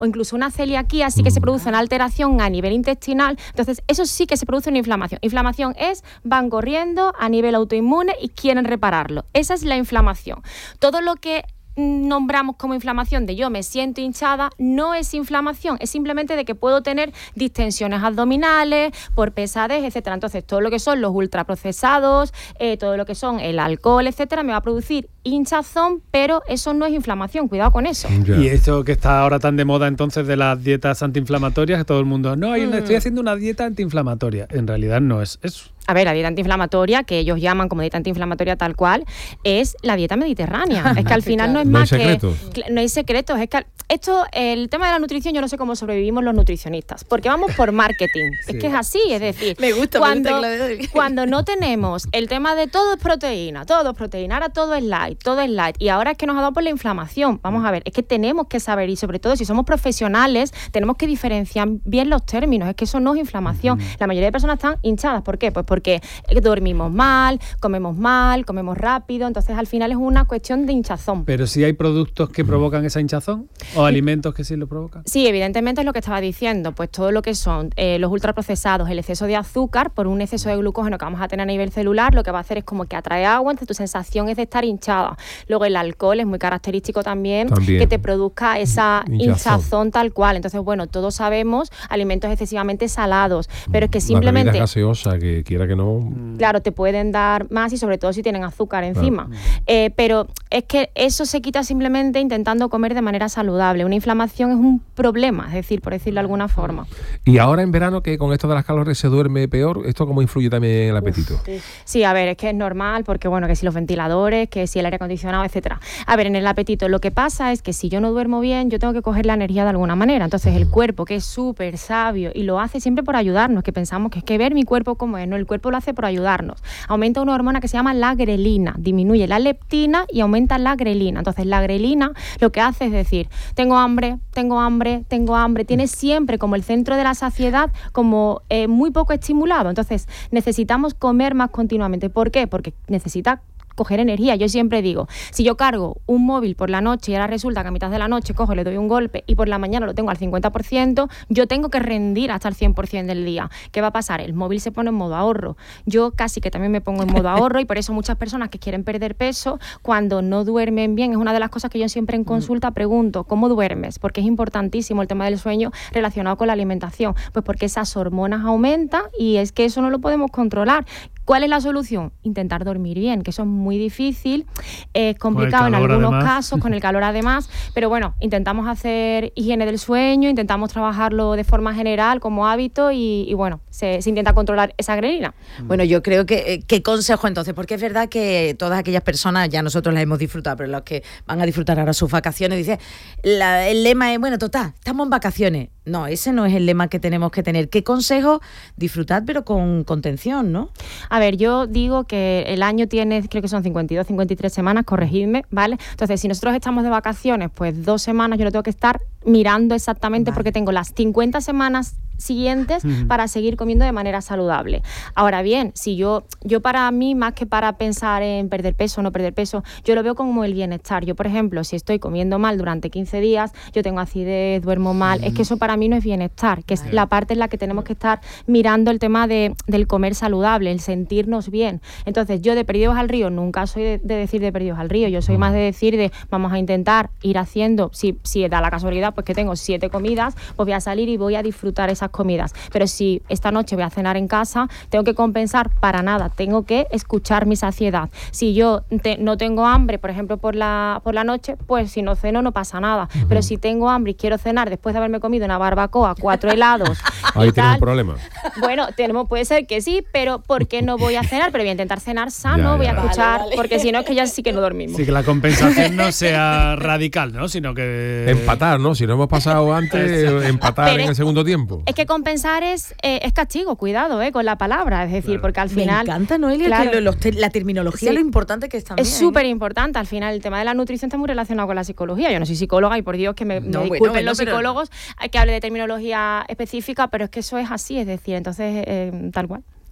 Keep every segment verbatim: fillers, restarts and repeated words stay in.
o incluso una celiaquía, sí que se produce una alteración a nivel intestinal. Entonces, eso sí que se produce una inflamación. Inflamación es, van corriendo a nivel autoinmune y quieren repararlo. Esa es la inflamación. Todo lo que nombramos como inflamación de yo me siento hinchada, no es inflamación, es simplemente de que puedo tener distensiones abdominales por pesadez, etcétera. Entonces, todo lo que son los ultraprocesados, eh, todo lo que son el alcohol, etcétera, me va a producir hinchazón, pero eso no es inflamación, cuidado con eso. Yeah. Y esto que está ahora tan de moda entonces de las dietas antiinflamatorias, que todo el mundo, no, hay una, mm. estoy haciendo una dieta antiinflamatoria. En realidad no es eso. A ver, la dieta antiinflamatoria, que ellos llaman como dieta antiinflamatoria tal cual, es la dieta mediterránea. Es que al final no es no más hay que... secretos. No hay secretos. Es que esto, el tema de la nutrición, yo no sé cómo sobrevivimos los nutricionistas, porque vamos por marketing. Sí. Es que es así, es decir... Me gusta, cuando, me gusta que lo cuando no tenemos el tema de todo es proteína, todo es proteína, ahora todo es light, todo es light, y ahora es que nos ha dado por la inflamación. Vamos a ver, es que tenemos que saber, y sobre todo si somos profesionales, tenemos que diferenciar bien los términos. Es que eso no es inflamación. Mm. La mayoría de personas están hinchadas. ¿Por qué? Pues porque dormimos mal, comemos mal, comemos rápido, entonces al final es una cuestión de hinchazón. Pero si hay productos que provocan esa hinchazón o alimentos que sí lo provocan. Sí, evidentemente es lo que estaba diciendo, pues todo lo que son eh, los ultraprocesados, el exceso de azúcar por un exceso de glucógeno que vamos a tener a nivel celular, lo que va a hacer es como que atrae agua, entonces tu sensación es de estar hinchada. Luego el alcohol es muy característico también, también. que te produzca esa hinchazón. hinchazón tal cual. Entonces, bueno, todos sabemos alimentos excesivamente salados, pero es que simplemente... La bebida gaseosa, que quiera que no... Claro, te pueden dar más y sobre todo si tienen azúcar encima. Claro. Eh, pero es que eso se quita simplemente intentando comer de manera saludable. Una inflamación es un problema, es decir, por decirlo de alguna forma. Y ahora en verano, que con esto de las calores se duerme peor, ¿esto cómo influye también en el apetito? Uf, sí. sí, a ver, es que es normal porque, bueno, que si los ventiladores, que si el aire acondicionado, etcétera. A ver, en el apetito lo que pasa es que si yo no duermo bien, yo tengo que coger la energía de alguna manera. Entonces el cuerpo, que es súper sabio y lo hace siempre por ayudarnos, que pensamos que es que ver mi cuerpo como es, no, el cuerpo lo hace por ayudarnos. Aumenta una hormona que se llama la grelina, disminuye la leptina y aumenta la grelina. Entonces la grelina lo que hace es decir, tengo hambre, tengo hambre, tengo hambre, tiene siempre como el centro de la saciedad como eh, muy poco estimulado. Entonces necesitamos comer más continuamente. ¿Por qué? Porque necesita coger energía. Yo siempre digo, si yo cargo un móvil por la noche y ahora resulta que a mitad de la noche cojo, le doy un golpe y por la mañana lo tengo al cincuenta por ciento, yo tengo que rendir hasta el cien por ciento del día. ¿Qué va a pasar? El móvil se pone en modo ahorro. Yo casi que también me pongo en modo ahorro y por eso muchas personas que quieren perder peso, cuando no duermen bien, es una de las cosas que yo siempre en consulta pregunto, ¿cómo duermes? Porque es importantísimo el tema del sueño relacionado con la alimentación. Pues porque esas hormonas aumentan y es que eso no lo podemos controlar. ¿Cuál es la solución? Intentar dormir bien, que eso es muy difícil, es complicado en algunos además. casos, con el calor además, pero bueno, intentamos hacer higiene del sueño, intentamos trabajarlo de forma general como hábito y, y bueno, se, se intenta controlar esa grelina. Bueno, yo creo que, ¿qué consejo entonces? Porque es verdad que todas aquellas personas, ya nosotros las hemos disfrutado, pero los que van a disfrutar ahora sus vacaciones, dice, la, el lema es, bueno, total, estamos en vacaciones. No, ese no es el lema que tenemos que tener. ¿Qué consejo? Disfrutad, pero con contención, ¿no? A ver, yo digo que el año tiene, creo que son cincuenta y dos, cincuenta y tres semanas, corregidme, ¿vale? Entonces, si nosotros estamos de vacaciones, pues dos semanas yo lo tengo que estar mirando exactamente vale. porque tengo las cincuenta semanas siguientes uh-huh. para seguir comiendo de manera saludable. Ahora bien, si yo, yo para mí, más que para pensar en perder peso o no perder peso, yo lo veo como el bienestar. Yo, por ejemplo, si estoy comiendo mal durante quince días, yo tengo acidez, duermo mal, uh-huh. es que eso para mí no es bienestar, que es uh-huh. la parte en la que tenemos que estar mirando el tema de, del comer saludable, el sentirnos bien. Entonces, yo de perdidos al río, nunca soy de, de decir de perdidos al río, yo soy uh-huh. más de decir de vamos a intentar ir haciendo, si, si da la casualidad, pues que tengo siete comidas, pues voy a salir y voy a disfrutar esas comidas. Pero si esta noche voy a cenar en casa, tengo que compensar para nada, tengo que escuchar mi saciedad. Si yo te, no tengo hambre, por ejemplo, por la, por la noche, pues si no ceno no pasa nada. Uh-huh. Pero si tengo hambre y quiero cenar después de haberme comido una barbacoa, cuatro helados... Ahí tienes un problema. Bueno, tenemos, puede ser que sí, pero ¿por qué no voy a cenar? Pero voy a intentar cenar sano, ya, ya. voy a escuchar, vale, vale. porque si no es que ya sí que no dormimos. Sí, que la compensación no sea radical, ¿no? Sino que... Empatar, ¿no? Si no hemos pasado antes, empatar pero en el segundo tiempo. Es que compensar es, eh, es castigo, cuidado, eh, con la palabra, es decir, claro. porque al final... Me encanta, Noelia, claro, que lo, los, la terminología, sí, lo importante que es también. Es súper importante, al final el tema de la nutrición está muy relacionado con la psicología. Yo no soy psicóloga y por Dios que me, no, me disculpen bueno, bueno, los pero... psicólogos, hay que hable de terminología específica, pero es que eso es así, es decir, entonces, eh, tal cual.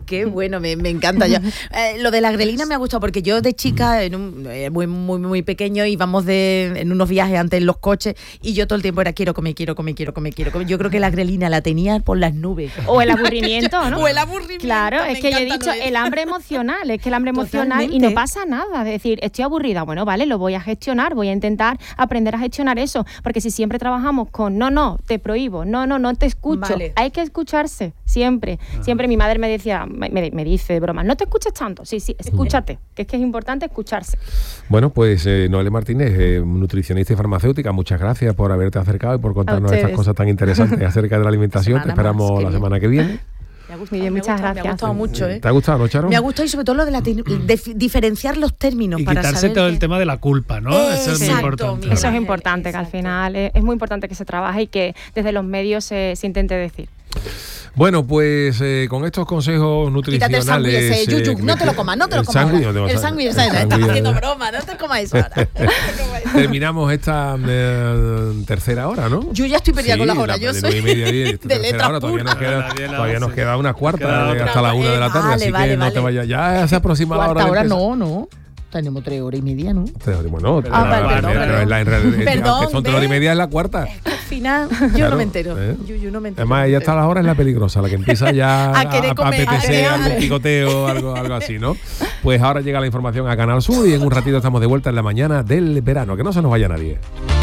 Qué bueno, me, me encanta. Yo, eh, lo de la grelina me ha gustado porque yo de chica, en un, eh, muy, muy, muy pequeño, íbamos de, en unos viajes antes en los coches y yo todo el tiempo era quiero comer, quiero comer, quiero comer, quiero comer. Yo creo que la grelina la tenía por las nubes. O el aburrimiento, ¿no? O el aburrimiento. Claro, me es que yo he encanta, dicho ¿no? el hambre emocional, es que el hambre emocional Totalmente. y no pasa nada. Es decir, estoy aburrida, bueno, vale, lo voy a gestionar, voy a intentar aprender a gestionar eso, porque si siempre trabajamos con no, no, te prohíbo, no, no, no te escucho, Vale. hay que escucharse, siempre. Ajá. Siempre mi madre me decía, me, me dice de broma, no te escuches tanto, sí, sí, escúchate, que es que es importante escucharse. Bueno, pues eh, Noelia Martínez, eh, nutricionista y farmacéutica, muchas gracias por haberte acercado y por contarnos estas cosas tan interesantes acerca de la alimentación. Te esperamos más, la semana bien. que viene. Me ha gustado, bien, me muchas ha gustado, gracias. Me ha gustado mucho, ¿eh? ¿Te ha gustado, no, Charo? Me ha gustado y sobre todo lo de, la de diferenciar los términos y para quitarse saber todo que... el tema de la culpa, ¿no? Eh, Eso es muy exacto, importante. mira. Eso es importante, Exacto. que al final es, es muy importante que se trabaje y que desde los medios se, se intente decir. Bueno, pues eh, con estos consejos nutricionales... Quítate el sándwich ese, Yuyu, eh, no te lo comas, no te lo el comas sándwich, ahora. no te El lo sándwich, el ¿sabes? Estás sándwich, haciendo eh. broma, no te comas eso ahora. No te comas eso. Terminamos esta eh, tercera hora, ¿no? Yo ya estoy peleada Sí, con las horas, la- yo de soy nueve y media a diez, esta de tercera letra hora, todavía nos pura. queda, A las diez, a las todavía nos once. queda una cuarta Queda eh, otra. hasta la una de la tarde, Vale, así vale, que no vale. te vayas. Ya se aproxima la hora Cuarta de hora empezar. no, no. Tenemos tres horas y media, ¿no? Bueno, Ah, la- vale, la- perdón, pero perdón. es la- en realidad, Perdón, aunque son tres horas y ¿ves? media es la cuarta. Al final, yo Claro, no me entero. ¿eh? Yo, yo no me entero. Además, ella hasta las horas es la peligrosa, la que empieza ya A a, querer a, comer, a apetecer querer- algún picoteo, algo, algo así, ¿no? Pues ahora llega la información a Canal Sur y en un ratito estamos de vuelta en la mañana del verano. Que no se nos vaya nadie.